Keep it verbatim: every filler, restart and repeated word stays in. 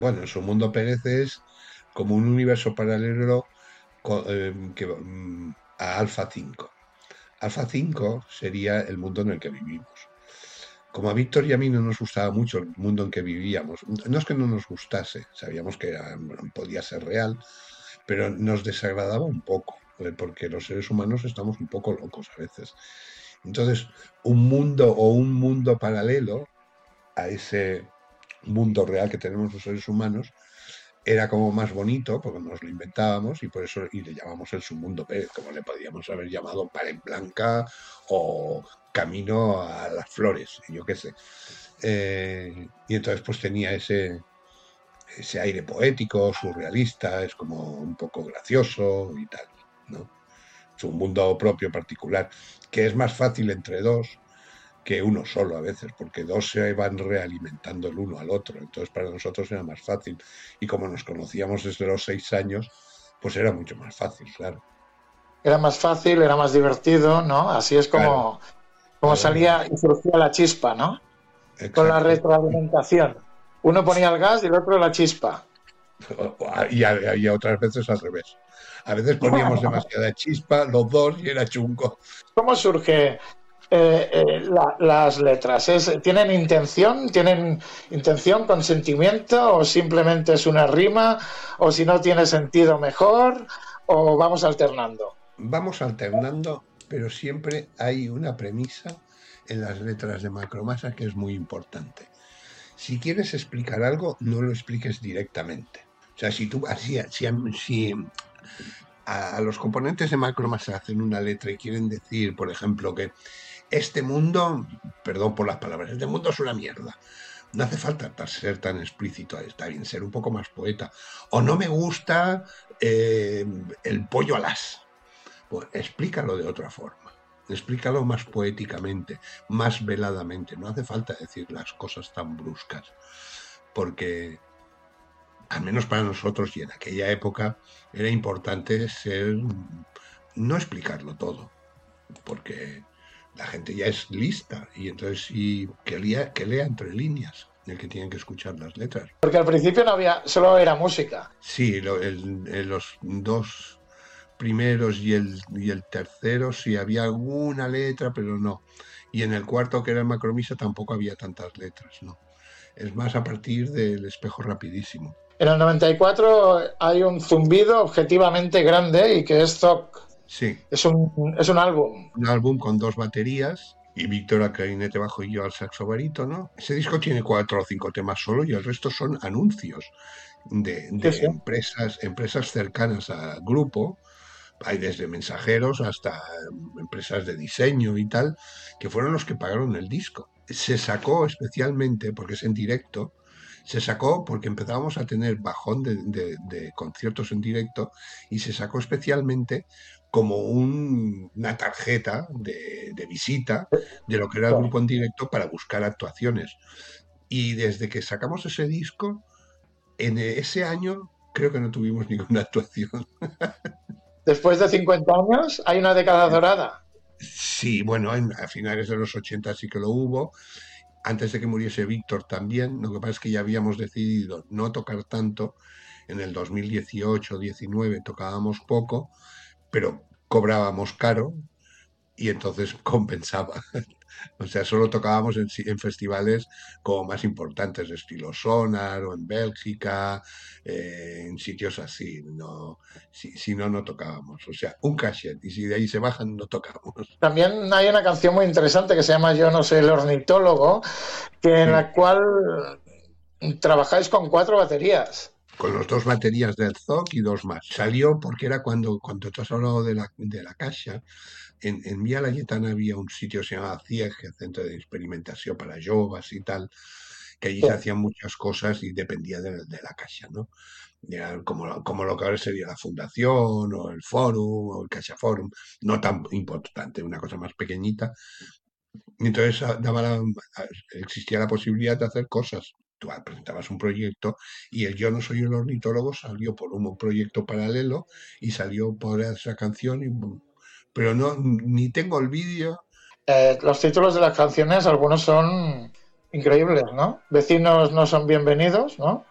Bueno, su mundo Pérez es como un universo paralelo co- eh, que, mm, a Alfa cinco. Alfa cinco sería el mundo en el que vivimos. Como a Víctor y a mí no nos gustaba mucho el mundo en que vivíamos, no es que no nos gustase, sabíamos que era- podía ser real, pero nos desagradaba un poco, eh, porque los seres humanos estamos un poco locos a veces. Entonces, un mundo o un mundo paralelo a ese mundo real que tenemos los seres humanos era como más bonito porque nos lo inventábamos y por eso y le llamamos el submundo Pérez, como le podríamos haber llamado Pared Blanca o Camino a las Flores, yo qué sé. Eh, y entonces pues tenía ese, ese aire poético, surrealista, es como un poco gracioso y tal, ¿no? Es un mundo propio particular, que es más fácil entre dos que uno solo a veces, porque dos se van realimentando el uno al otro. Entonces para nosotros era más fácil. Y como nos conocíamos desde los seis años, pues era mucho más fácil, claro. Era más fácil, era más divertido, ¿no? Así es Claro, como, como claro, era salía y surgía la chispa, ¿no? Con la exacto. retroalimentación. Uno ponía el gas y el otro la chispa. Y a, y a otras veces al revés. A veces poníamos demasiada chispa, los dos, y era chungo. ¿Cómo surge eh, eh, la, las letras? ¿Es, ¿Tienen intención? ¿Tienen intención con sentimiento? ¿O simplemente es una rima? ¿O si no tiene sentido mejor? ¿O vamos alternando? Vamos alternando, pero siempre hay una premisa en las letras de Macromasa que es muy importante. Si quieres explicar algo, no lo expliques directamente. O sea, si tú así, si, si a, a los componentes de Macromasa hacen una letra y quieren decir, por ejemplo, que este mundo, perdón por las palabras, este mundo es una mierda. No hace falta ser tan explícito, está bien ser un poco más poeta. O no me gusta eh, el pollo alas. Pues explícalo de otra forma. Explícalo más poéticamente, más veladamente. No hace falta decir las cosas tan bruscas, porque al menos para nosotros y en aquella época era importante ser no explicarlo todo, porque la gente ya es lista y entonces sí que lea, que lea entre líneas el que tienen que escuchar las letras. Porque al principio no había, solo era música. Sí, lo, el, el, los dos primeros y el, y el tercero sí había alguna letra, pero no. Y en el cuarto, que era el Macromisa, tampoco había tantas letras, ¿no? Es más a partir del espejo rapidísimo. En el noventa y cuatro hay un zumbido objetivamente grande y que es Zoc. Sí, Es un, es un álbum. un álbum con dos baterías y Víctor al clarinete bajo y yo al saxo barítono. Ese disco tiene cuatro o cinco temas solo y el resto son anuncios de, Sí, de sí. empresas, empresas cercanas al grupo. Hay desde mensajeros hasta empresas de diseño y tal, que fueron los que pagaron el disco. Se sacó especialmente, porque es en directo, se sacó porque empezábamos a tener bajón de, de, de conciertos en directo y se sacó especialmente como un, una tarjeta de, de visita de lo que era el grupo en directo para buscar actuaciones. Y desde que sacamos ese disco, en ese año creo que no tuvimos ninguna actuación. Después de cincuenta años hay una década dorada. Sí, bueno, en, a finales de los ochenta sí que lo hubo. Antes de que muriese Víctor también. Lo que pasa es que ya habíamos decidido no tocar tanto. En el dos mil dieciocho diecinueve tocábamos poco, pero cobrábamos caro y entonces compensaba. O sea, solo tocábamos en, si- en festivales como más importantes, de estilo Sonar o en Bélgica, eh, en sitios así. No, si, si no, no tocábamos. O sea, un cachet. Y si de ahí se bajan, no tocamos. También hay una canción muy interesante que se llama Yo no sé el ornitólogo, que en Sí. la cual trabajáis con cuatro baterías. Con los dos baterías del Zoc y dos más. Salió porque era cuando, cuando tú has hablado de la, de la Caixa, en, en Vía Laietana había un sitio que se llamaba CIEG, Centro de Experimentación para Jovas y tal, que allí Sí. se hacían muchas cosas y dependía de, de la Caixa, ¿no? Era como, como lo que ahora sería la Fundación o el Fórum o el Caixa Forum, no tan importante, una cosa más pequeñita. Y entonces ah, daba la- ah, existía la posibilidad de hacer cosas. Tú ah, presentabas un proyecto y el Yo no soy el ornitólogo salió por un proyecto paralelo y salió por esa canción, y, boom. Pero no, ni tengo el vídeo. Eh, los títulos de las canciones, algunos son increíbles, ¿no? Vecinos no son bienvenidos, ¿no?